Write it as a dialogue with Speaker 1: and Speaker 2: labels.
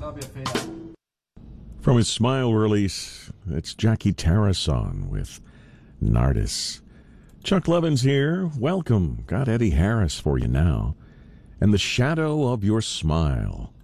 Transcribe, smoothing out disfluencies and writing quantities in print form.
Speaker 1: From his Smile release, it's Jackie Tarasson with Nardis. Chuck Levins here. Welcome. Got Eddie Harris for you now. And The Shadow of Your Smile.